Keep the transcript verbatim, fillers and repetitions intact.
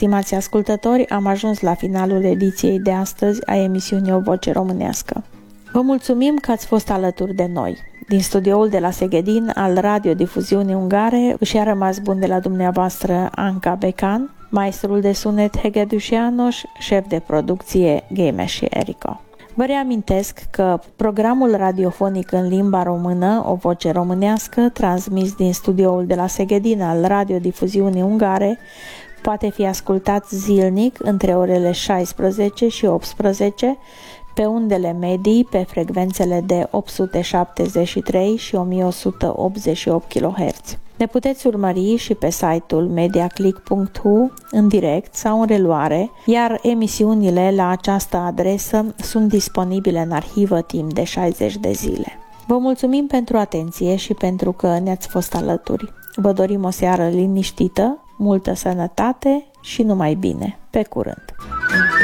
Stimați ascultători, am ajuns la finalul ediției de astăzi a emisiunii O Voce Românească. Vă mulțumim că ați fost alături de noi. Din studioul de la Seghedin al radiodifuziunii ungare își a rămas bun de la dumneavoastră Anca Becan, maestrul de sunet Hegedus János, șef de producție Gémesi Erika. Vă reamintesc că programul radiofonic în limba română, O Voce Românească, transmis din studioul de la Seghedin al radiodifuziunii ungare, poate fi ascultat zilnic între orele șaisprezece și optsprezece pe undele medii pe frecvențele de opt sute șaptezeci și trei și o mie o sută optzeci și opt kilohertz. Ne puteți urmări și pe site-ul mediaclick punct h u în direct sau în reluare, iar emisiunile la această adresă sunt disponibile în arhivă timp de șaizeci de zile. Vă mulțumim pentru atenție și pentru că ne-ați fost alături. Vă dorim o seară liniștită, multă sănătate și numai bine. Pe curând!